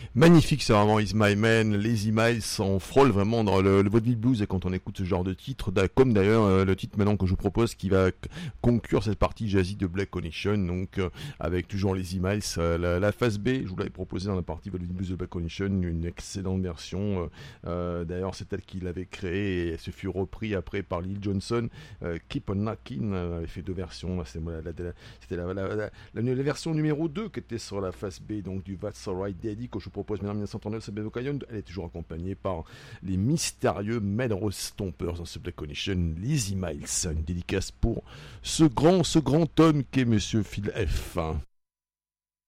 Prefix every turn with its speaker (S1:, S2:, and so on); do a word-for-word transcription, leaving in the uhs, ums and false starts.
S1: Magnifique, c'est vraiment Is My Man, Lazy Miles, on frôle vraiment dans le, le vaudeville blues quand on écoute ce genre de titre, comme d'ailleurs euh, le titre maintenant que je vous propose qui va c- conclure cette partie jazzy de Black Connection, donc euh, avec toujours Lazy Miles, euh, la, la phase B, je vous l'avais proposé dans la partie vaudeville blues de Black Connection, une excellente version, euh, euh, d'ailleurs c'est elle qui l'avait créée et elle se fut repris après par Lil Johnson, euh, Keep on Knockin' euh, avait fait deux versions, là, c'est, la, la, la, c'était la, la, la, la, la version numéro deux qui était sur la phase B, donc du That's Alright Daddy que je vous propose maintenant en mille neuf cent trente-neuf, c'est Bevo Cayon. Elle est toujours accompagnée par les mystérieux Melrose Stompers dans ce Black Connection, Lizzy Miles, une dédicace pour ce grand, ce grand homme qu'est Monsieur Phil F.